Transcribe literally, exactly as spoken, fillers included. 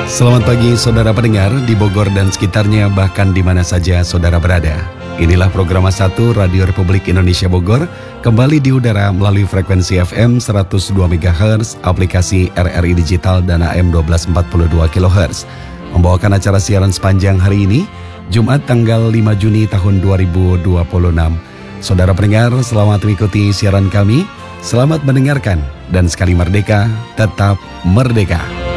Selamat pagi saudara pendengar di Bogor dan sekitarnya, bahkan di mana saja saudara berada. Inilah program satu Radio Republik Indonesia Bogor, kembali di udara melalui frekuensi F M seratus dua megahertz, aplikasi R R I Digital dan A M dua belas empat puluh dua kilohertz. Membawakan acara siaran sepanjang hari ini, Jumat tanggal lima Juni tahun dua ribu dua puluh enam. Saudara pendengar, selamat mengikuti siaran kami, selamat mendengarkan, dan sekali merdeka, tetap merdeka.